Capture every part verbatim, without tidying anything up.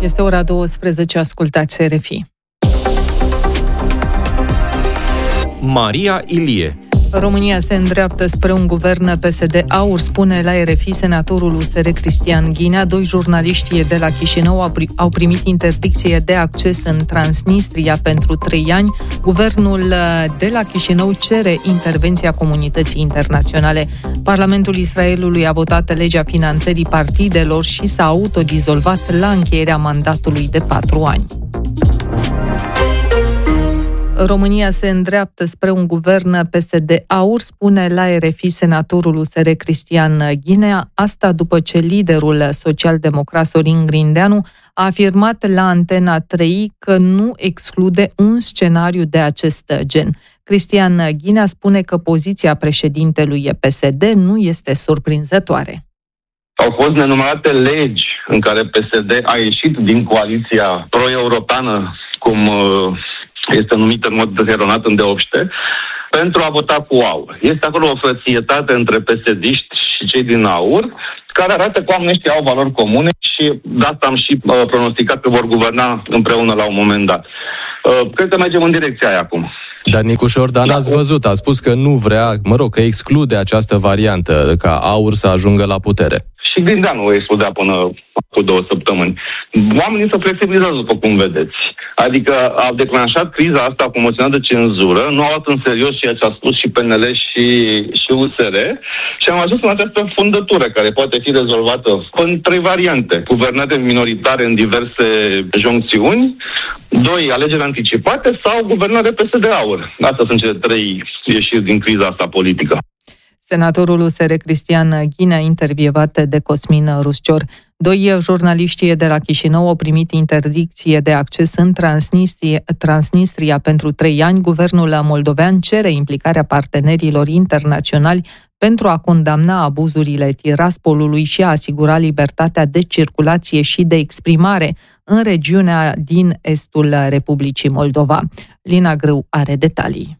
Este ora douăsprezece, ascultați R F I. Maria Ilie. România se îndreaptă spre un guvern P S D-AUR, spune la R F I senatorul U S R Cristian Ghinea. Doi jurnaliști de la Chișinău au primit interdicție de acces în Transnistria pentru trei ani. Guvernul de la Chișinău cere intervenția comunității internaționale. Parlamentul Israelului a votat legea finanțării partidelor și s-a autodizolvat la încheierea mandatului de patru ani. România se îndreaptă spre un guvern P S D-AUR, spune la R F I senatorul U S R Cristian Ghinea. Asta după ce liderul social-democrat Sorin Grindeanu a afirmat la Antena trei că nu exclude un scenariu de acest gen. Cristian Ghinea spune că poziția președintelui P S D nu este surprinzătoare. Au fost nenumărate legi în care P S D a ieșit din coaliția pro-europeană, cum este numită în mod eronat îndeopște, pentru a vota cu AUR. Este acolo o frățietate între P S D-iști și cei din AUR, care arată că oamenii ăștia au valori comune și de asta am și uh, pronosticat că vor guverna împreună la un moment dat. Uh, cred că mergem în direcția aia acum. Dar Nicu Șordan, ați văzut, a spus că nu vrea, mă rog, că exclude această variantă, ca AUR să ajungă la putere. Și Grindeanu o excludea până cu două săptămâni. Oamenii se flexibilizează, după cum vedeți. Adică au declanșat criza asta cu moțiunea de cenzură, nu au luat în serios ceea ce a spus și P N L și, și U S R și am ajuns în această fundătură care poate fi rezolvată în trei variante. Guvernate minoritare în diverse joncțiuni, doi, alegeri anticipate sau guvernare P S D-AUR. Astea sunt cele trei ieșiri din criza asta politică. Senatorul U S R Cristian Ghinea, intervievat de Cosmin Ruscior. Doi jurnaliști de la Chișinău au primit interdicție de acces în Transnistria, Transnistria pentru trei ani. Guvernul moldovean cere implicarea partenerilor internaționali pentru a condamna abuzurile Tiraspolului și a asigura libertatea de circulație și de exprimare în regiunea din estul Republicii Moldova. Lina Grâu are detalii.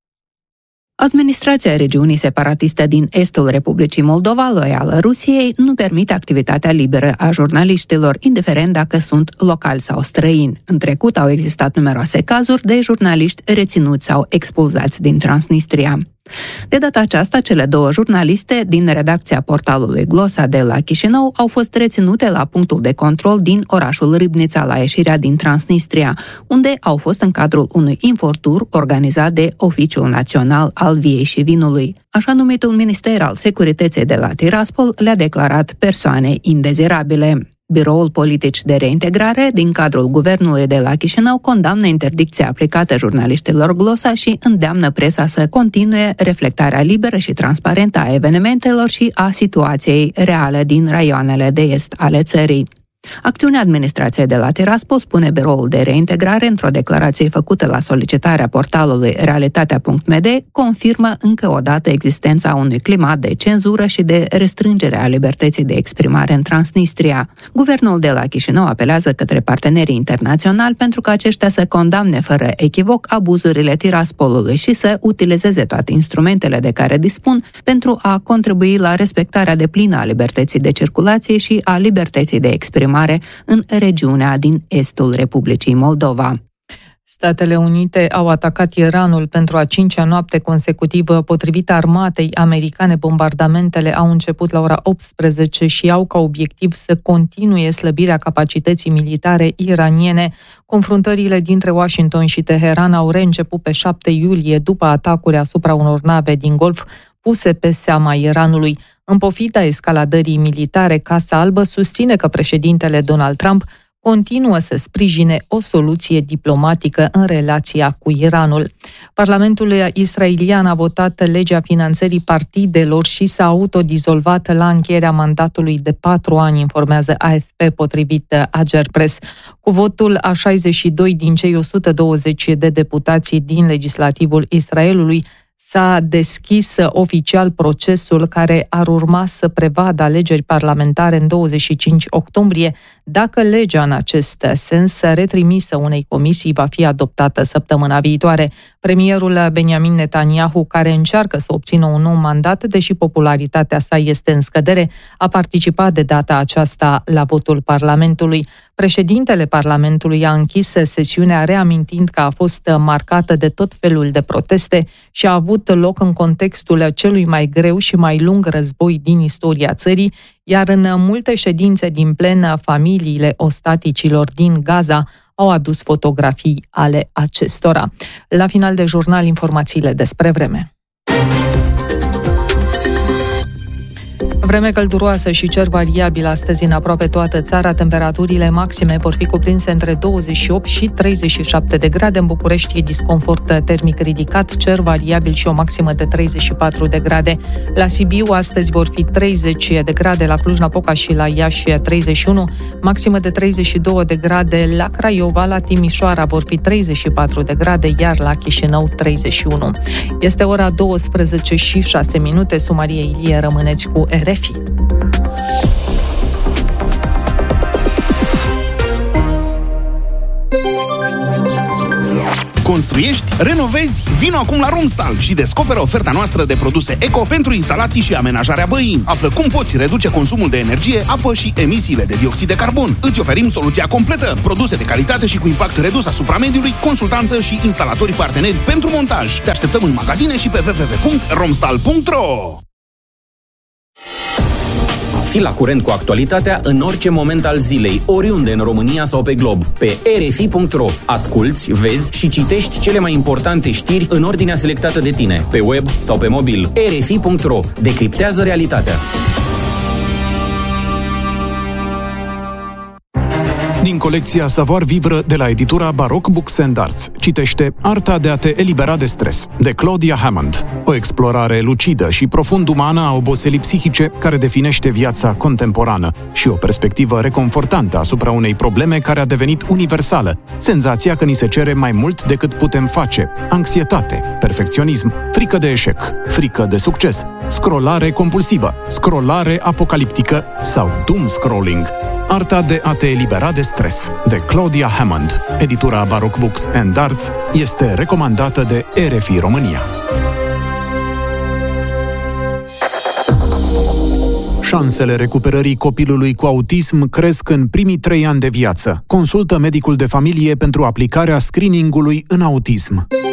Administrația regiunii separatiste din estul Republicii Moldova, loială Rusiei, nu permite activitatea liberă a jurnaliștilor, indiferent dacă sunt locali sau străini. În trecut au existat numeroase cazuri de jurnaliști reținuți sau expulzați din Transnistria. De data aceasta, cele două jurnaliste din redacția portalului Glosa de la Chișinău au fost reținute la punctul de control din orașul Râbnița, la ieșirea din Transnistria, unde au fost în cadrul unui infortur organizat de Oficiul Național al Viei și Vinului. Așa numitul Minister al Securității de la Tiraspol le-a declarat persoane indezirabile. Biroul Politici de Reintegrare din cadrul guvernului de la Chișinău condamnă interdicția aplicată jurnaliștilor Glosa și îndeamnă presa să continue reflectarea liberă și transparentă a evenimentelor și a situației reale din raioanele de est ale țării. Acțiunea administrației de la Tiraspol, spune Biroul de Reintegrare într-o declarație făcută la solicitarea portalului realitatea punct m d, confirmă încă o dată existența unui climat de cenzură și de restrângere a libertății de exprimare în Transnistria. Guvernul de la Chișinău apelează către partenerii internaționali pentru ca aceștia să condamne fără echivoc abuzurile Tiraspolului și să utilizeze toate instrumentele de care dispun pentru a contribui la respectarea deplină a libertății de circulație și a libertății de exprimare în regiunea din estul Republicii Moldova. Statele Unite au atacat Iranul pentru a cincea noapte consecutivă. Potrivit armatei americane, bombardamentele au început la ora optsprezece și au ca obiectiv să continue slăbirea capacității militare iraniene. Confruntările dintre Washington și Teheran au reînceput pe șapte iulie după atacuri asupra unor nave din Golf puse pe seama Iranului. În pofida escaladării militare, Casa Albă susține că președintele Donald Trump continuă să sprijine o soluție diplomatică în relația cu Iranul. Parlamentul israelian a votat legea finanțării partidelor și s-a autodizolvat la încheierea mandatului de patru ani, informează A F P, potrivit Agerpres. Cu votul a șaizeci și doi din cei o sută douăzeci de deputați din legislativul Israelului, s-a deschis oficial procesul care ar urma să prevadă alegeri parlamentare în douăzeci și cinci octombrie, dacă legea în acest sens retrimisă unei comisii va fi adoptată săptămâna viitoare. Premierul Benjamin Netanyahu, care încearcă să obțină un nou mandat, deși popularitatea sa este în scădere, a participat de data aceasta la votul Parlamentului. Președintele Parlamentului a închis sesiunea reamintind că a fost marcată de tot felul de proteste și a avut loc în contextul celui mai greu și mai lung război din istoria țării, iar în multe ședințe din plen, familiile ostaticilor din Gaza au adus fotografii ale acestora. La final de jurnal, informațiile despre vreme. Vreme călduroasă și cer variabil astăzi în aproape toată țara. Temperaturile maxime vor fi cuprinse între douăzeci și opt și treizeci și șapte de grade. În București e disconfort termic ridicat, cer variabil și o maximă de treizeci și patru de grade. La Sibiu astăzi vor fi treizeci de grade, la Cluj-Napoca și la Iași treizeci și unu, maximă de treizeci și două de grade. La Craiova, la Timișoara vor fi treizeci și patru de grade, iar la Chișinău treizeci și unu. Este ora douăsprezece și șase minute. Sumarie Ilie, rămâneți cu R F I. Construiești? Renovezi? Vino acum la Romstal și descoperă oferta noastră de produse eco pentru instalații și amenajarea băii. Află cum poți reduce consumul de energie, apă și emisiile de dioxid de carbon. Îți oferim soluția completă, produse de calitate și cu impact redus asupra mediului, consultanță și instalatori parteneri pentru montaj. Te așteptăm în magazine și pe w w w punct romstal punct r o. Fii la curent cu actualitatea în orice moment al zilei, oriunde în România sau pe glob, pe r f i punct r o. Asculți, vezi și citești cele mai importante știri în ordinea selectată de tine, pe web sau pe mobil. r f i punct r o. Decriptează realitatea. Din colecția Savoir Vivre de la editura Baroque Books and Arts, citește Arta de a te elibera de stres, de Claudia Hammond. O explorare lucidă și profund umană a oboselii psihice care definește viața contemporană și o perspectivă reconfortantă asupra unei probleme care a devenit universală, senzația că ni se cere mai mult decât putem face, anxietate, perfecționism, frică de eșec, frică de succes, scrollare compulsivă, scrollare apocaliptică sau doom scrolling. Arta de a te elibera de stres, de Claudia Hammond. Editura Baroque Books and Arts este recomandată de R F I România. Șansele recuperării copilului cu autism cresc în primii trei ani de viață. Consultă medicul de familie pentru aplicarea screeningului în autism.